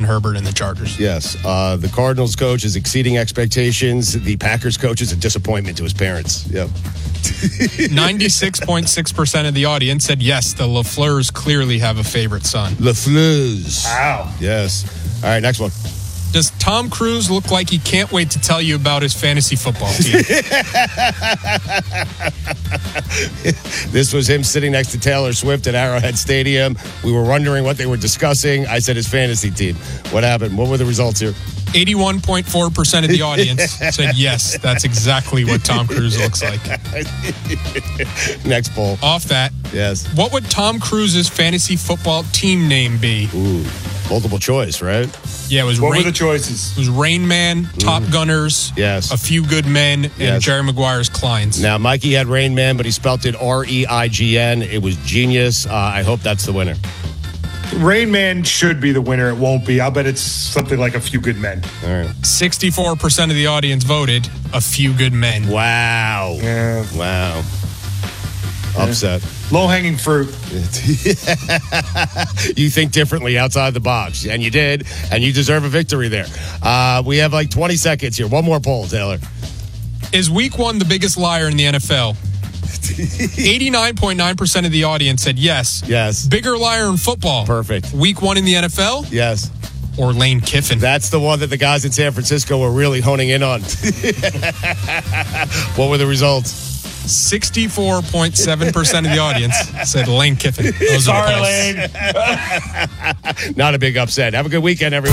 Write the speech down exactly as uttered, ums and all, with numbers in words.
Herbert and the Chargers. Yes. Uh, the Cardinals coach is exceeding expectations. The Packers coach is a disappointment to his parents. Yep. ninety-six point six percent of the audience said yes, the LaFleurs clearly have a favorite son. LaFleurs. Wow. Yes. All right, next one. Does Tom Cruise look like he can't wait to tell you about his fantasy football team? This was him sitting next to Taylor Swift at Arrowhead Stadium. We were wondering what they were discussing. I said his fantasy team. What happened? What were the results here? eighty-one point four percent of the audience said yes, that's exactly what Tom Cruise looks like. Next poll. Off that, Yes. what would Tom Cruise's fantasy football team name be? Ooh, multiple choice, right? Yeah, it was What Rain, were the choices? it was Rain Man, Top Gunners, Yes. A Few Good Men, and Yes. Jerry Maguire's Kleins. Now, Mikey had Rain Man, but he spelt it R E I G N. It was genius. Uh, I hope that's the winner. Rain Man should be the winner. It won't be. I'll bet it's something like A Few Good Men. All right. sixty-four percent of the audience voted A Few Good Men. Wow. Yeah. Wow. Upset. Low-hanging fruit. You think differently outside the box, and you did, and you deserve a victory there. Uh, we have like twenty seconds here. One more poll, Taylor. Is week one the biggest liar in the N F L? eighty-nine point nine percent of the audience said yes. Yes. Bigger liar in football. Perfect. Week one in the N F L Yes. or Lane Kiffin? That's the one that the guys in San Francisco were really honing in on. What were the results? sixty-four point seven percent of the audience said Lane Kiffin. Those are the Sorry, polls. Lane. Not a big upset. Have a good weekend, everyone.